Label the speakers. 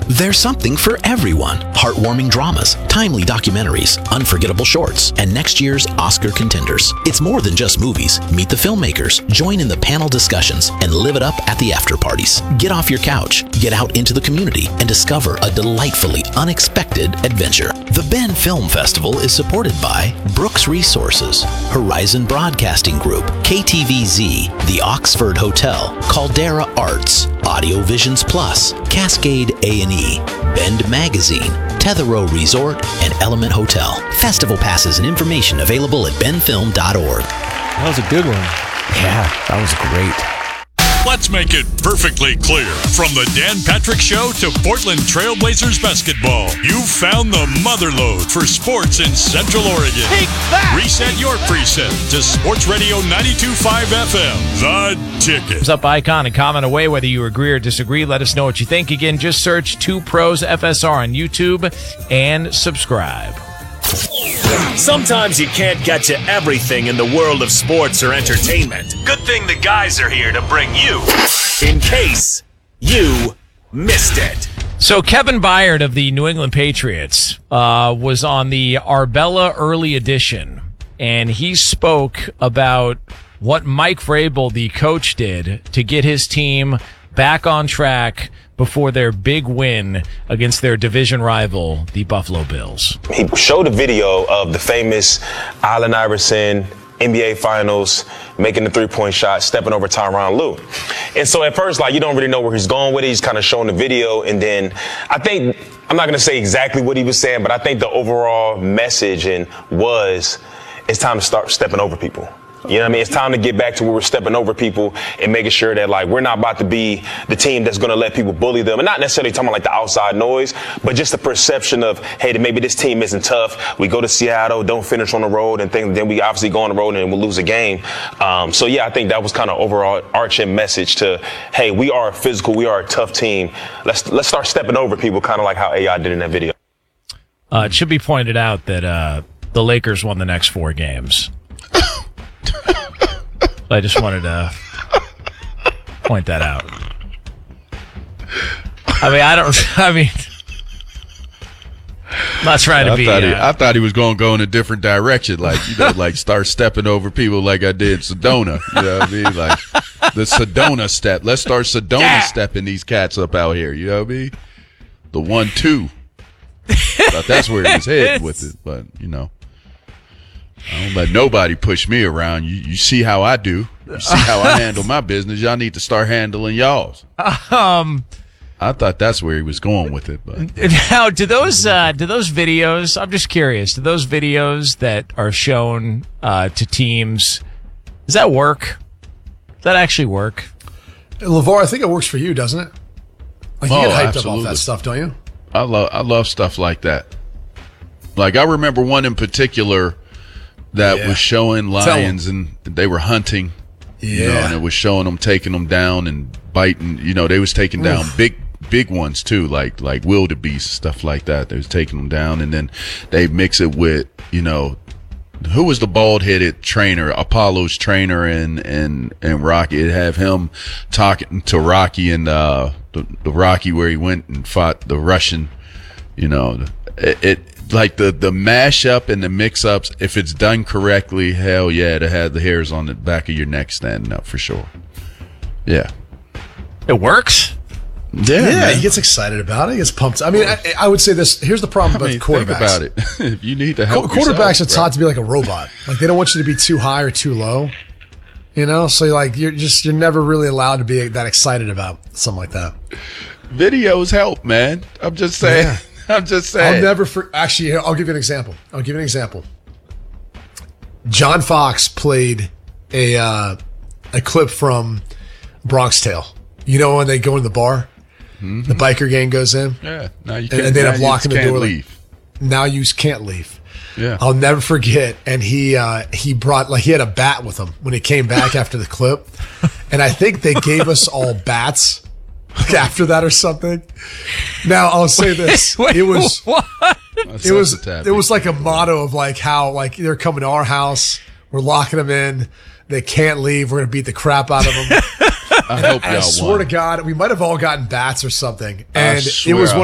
Speaker 1: There's something for everyone. Heartwarming dramas, timely documentaries, unforgettable shorts, and next year's Oscar contenders. It's more than just movies. Meet the filmmakers, join in the panel discussions, and live it up at the after parties. Get off your couch, get out into the community, and discover a delightfully unexpected adventure. The Ben Film Festival is supported by Brooks Resources, Horizon Broadcasting Group, KTVZ, the Oxford Hotel, Caldera Arts, Audio Visions Plus, Cascade A&E, Bend Magazine, Tetherow Resort, and Element Hotel. Festival passes and information available at benfilm.org.
Speaker 2: That was a good one.
Speaker 3: Yeah, that was great.
Speaker 4: Let's make it perfectly clear. From the Dan Patrick Show to Portland Trailblazers basketball, you found the motherlode for sports in Central Oregon.
Speaker 5: Take that!
Speaker 4: Reset your preset to Sports Radio 92.5 FM. The Ticket.
Speaker 5: Thumbs up icon and comment away whether you agree or disagree. Let us know what you think. Again, just search 2 Pros FSR on YouTube and subscribe.
Speaker 6: Sometimes you can't get to everything in the world of sports or entertainment. Good thing the guys are here to bring you, in case you missed it.
Speaker 5: So Kevin Byard of the New England Patriots was on the Arbella Early Edition, and he spoke about what Mike Vrabel, the coach, did to get his team back on track before their big win against their division rival, the Buffalo Bills.
Speaker 7: He showed a video of the famous Allen Iverson NBA Finals, making the three-point shot, stepping over Tyronn Lue. And so at first, you don't really know where he's going with it. He's kind of showing the video. And then I think, I'm not going to say exactly what he was saying, but I think the overall message it's time to start stepping over people. You know what I mean? It's time to get back to where we're stepping over people and making sure that, we're not about to be the team that's going to let people bully them. And not necessarily talking about, the outside noise, but just the perception of, hey, maybe this team isn't tough. We go to Seattle, don't finish on the road, and then we obviously go on the road and we'll lose a game. So, yeah, I think that was kind of overall arching message to, hey, we are physical. We are a tough team. Let's start stepping over people, kind of like how AI did in that video.
Speaker 5: It should be pointed out that the Lakers won the next 4 games. I just wanted to point that out. I'm not trying to be.
Speaker 8: I thought he was going to go in a different direction, start stepping over people like I did Sedona. You know what I mean? Like the Sedona step. Let's start Sedona stepping these cats up out here. You know what I mean? The 1-2. Thought that's where he was heading with it, but I don't let nobody push me around. You see how I do. You see how I handle my business. Y'all need to start handling y'all's. I thought that's where he was going with it. But
Speaker 5: now, do those videos? I'm just curious. Do those videos that are shown to teams, does that work? Does that actually work?
Speaker 9: LeVar, I think it works for you, doesn't it? You get hyped
Speaker 8: absolutely.
Speaker 9: up off that stuff, don't you?
Speaker 8: I love stuff like that. I remember one in particular that was showing lions and they were hunting, and it was showing them taking them down and biting. They was taking down big ones too, like wildebeest, stuff like that. They was taking them down, and then they mix it with who was the bald-headed trainer, Apollo's trainer, and Rocky. It'd have him talking to Rocky and the Rocky where he went and fought the Russian. The mashup and the mix-ups, if it's done correctly, hell yeah, to have the hairs on the back of your neck standing up for sure. Yeah.
Speaker 5: It works?
Speaker 9: Yeah, he gets excited about it. He gets pumped. I mean, I would say this. Here's the problem with quarterbacks.
Speaker 8: Think about it. You need to help
Speaker 9: quarterbacks are taught to be like a robot. They don't want you to be too high or too low. So you're never really allowed to be that excited about something like that.
Speaker 8: Videos help, man. I'm just saying. Yeah. I'm just saying.
Speaker 9: Actually, I'll give you an example. John Fox played a clip from Bronx Tale. When they go in the bar, the biker gang goes in.
Speaker 8: Yeah. Now you can't.
Speaker 9: And they end up locking the door.
Speaker 8: Leave.
Speaker 9: Now you can't leave.
Speaker 8: Yeah.
Speaker 9: I'll never forget. And he brought he had a bat with him when he came back after the clip, and I think they gave us all bats. After that or something. Now I'll say this: it was like a motto of how they're coming to our house, we're locking them in, they can't leave, we're gonna beat the crap out of them.
Speaker 8: I hope y'all
Speaker 9: I swear to God, we might have all gotten bats or something, and it was one